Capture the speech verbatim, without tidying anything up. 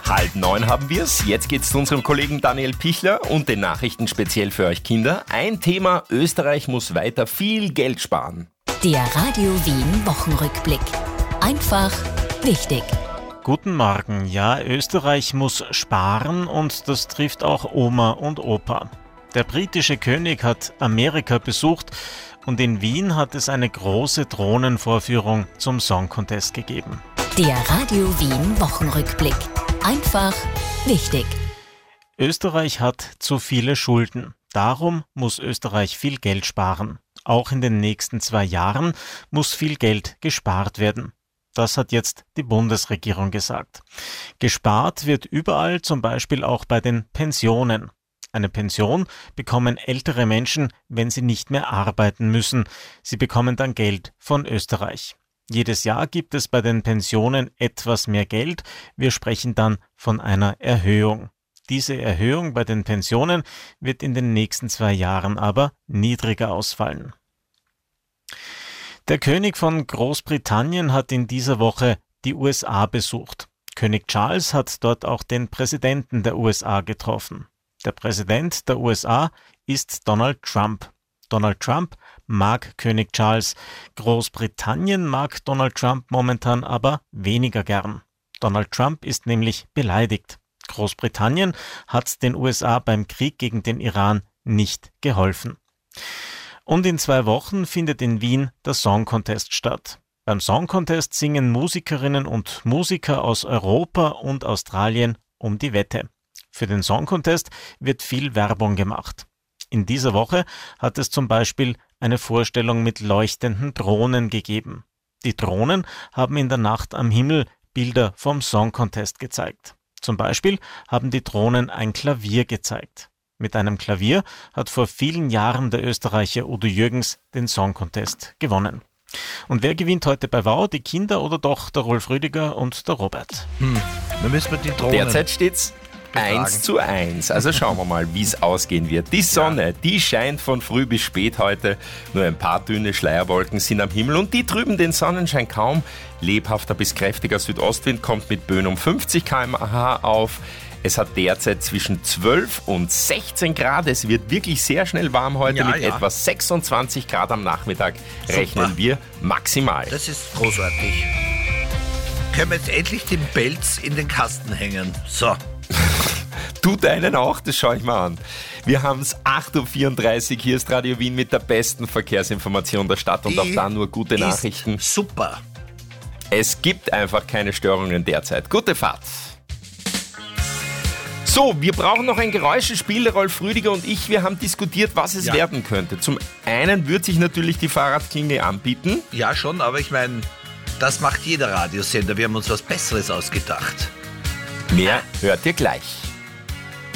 Halb neun haben wir's. Jetzt geht's zu unserem Kollegen Daniel Pichler und den Nachrichten speziell für euch Kinder. Ein Thema: Österreich muss weiter viel Geld sparen. Der Radio Wien Wochenrückblick. Einfach wichtig. Guten Morgen. Ja, Österreich muss sparen und das trifft auch Oma und Opa. Der britische König hat Amerika besucht und in Wien hat es eine große Drohnenvorführung zum Song Contest gegeben. Der Radio Wien Wochenrückblick. Einfach wichtig. Österreich hat zu viele Schulden. Darum muss Österreich viel Geld sparen. Auch in den nächsten zwei Jahren muss viel Geld gespart werden. Das hat jetzt die Bundesregierung gesagt. Gespart wird überall, zum Beispiel auch bei den Pensionen. Eine Pension bekommen ältere Menschen, wenn sie nicht mehr arbeiten müssen. Sie bekommen dann Geld von Österreich. Jedes Jahr gibt es bei den Pensionen etwas mehr Geld. Wir sprechen dann von einer Erhöhung. Diese Erhöhung bei den Pensionen wird in den nächsten zwei Jahren aber niedriger ausfallen. Der König von Großbritannien hat in dieser Woche die U S A besucht. König Charles hat dort auch den Präsidenten der U S A getroffen. Der Präsident der U S A ist Donald Trump. Donald Trump mag König Charles. Großbritannien mag Donald Trump momentan aber weniger gern. Donald Trump ist nämlich beleidigt. Großbritannien hat den U S A beim Krieg gegen den Iran nicht geholfen. Und in zwei Wochen findet in Wien der Song Contest statt. Beim Song Contest singen Musikerinnen und Musiker aus Europa und Australien um die Wette. Für den Song Contest wird viel Werbung gemacht. In dieser Woche hat es zum Beispiel eine Vorstellung mit leuchtenden Drohnen gegeben. Die Drohnen haben in der Nacht am Himmel Bilder vom Song Contest gezeigt. Zum Beispiel haben die Drohnen ein Klavier gezeigt. Mit einem Klavier hat vor vielen Jahren der Österreicher Udo Jürgens den Song Contest gewonnen. Und wer gewinnt heute bei Wow? Die Kinder oder doch der Rolf Rüdiger und der Robert? Hm, dann müssen wir die Drohnen... Derzeit steht's eins zu eins. Also schauen wir mal, wie es ausgehen wird. Die Sonne, die scheint von früh bis spät heute. Nur ein paar dünne Schleierwolken sind am Himmel und die trüben den Sonnenschein kaum. Lebhafter bis kräftiger Südostwind kommt mit Böen um fünfzig Kilometer pro Stunde auf. Es hat derzeit zwischen zwölf und sechzehn Grad. Es wird wirklich sehr schnell warm heute. Ja, mit ja. etwa sechsundzwanzig Grad am Nachmittag Super. rechnen wir maximal. Das ist großartig. Können wir jetzt endlich den Pelz in den Kasten hängen? So. Tut einen auch, das schaue ich mal an. Wir haben es acht Uhr vierunddreißig, hier ist Radio Wien mit der besten Verkehrsinformation der Stadt und Die auch da nur gute ist Nachrichten. Super. Es gibt einfach keine Störungen derzeit. Gute Fahrt. So, wir brauchen noch ein Geräuschespiel. Der Rolf Rüdiger und ich, wir haben diskutiert, was es Ja. werden könnte. Zum einen wird sich natürlich die Fahrradklingel anbieten. Ja, schon, aber ich meine, das macht jeder Radiosender. Wir haben uns was Besseres ausgedacht. Mehr hört ihr gleich.